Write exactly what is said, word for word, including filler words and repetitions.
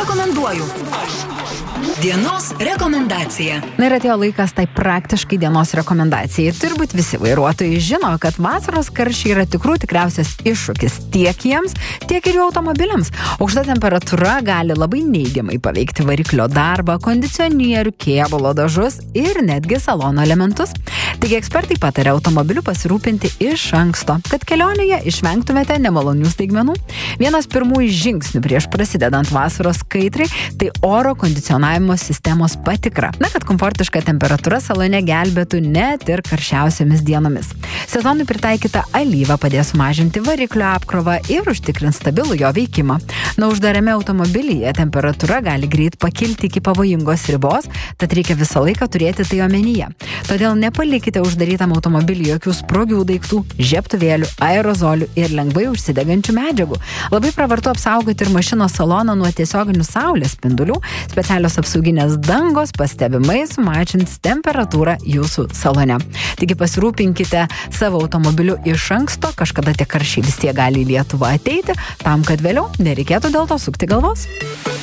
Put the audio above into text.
rekomenduoju. Dienos rekomendacija. Na ir atėjo laikas tai praktiškai dienos rekomendacijai. Turbūt visi vairuotojai žino, kad vasaros karščiai yra tikrų tikriausias iššūkis tiek jiems, tiek ir jų automobiliams. Aukšta temperatūra gali labai neigiamai paveikti variklio darbą, kondicionierių, kėbulo dažus ir netgi salono elementus. Taigi ekspertai pataria automobiliu pasirūpinti iš anksto, kad kelionėje išvengtumėte nemalonių staigmenų. Vienas pirmųjų žingsnių prieš prasidedant vasaros kaitrai tai oro kondicionavimo sistemos patikra. Na, kad komfortiška temperatūra salone gelbėtų net ir karščiausiamis dienomis. Sezonui pritaikyta alyva padės sumažinti variklio apkrovą ir užtikrins stabilų jo veikimą. Na, uždarame automobilyje temperatūra gali greit pakilti iki pavojingos ribos, tad reikia visą laiką turėti tai omenyje. Todėl nepalikite uždarytam automobilį jokių sprogių daiktų, žiebtuvėlių, aerozolių ir lengvai užsidegančių medžiagų. Labai pravartu apsaugoti ir mašinos saloną nuo tiesioginių saulės spindulių. Specialios apsauginės dangos pastebimai sumažins temperatūrą jūsų salone. Taigi pasirūpinkite savo automobiliu iš anksto, kažkada tie karščiai vis tiek gali į Lietuvą ateiti, tam, kad vėliau nereikėtų dėl to sukti galvos.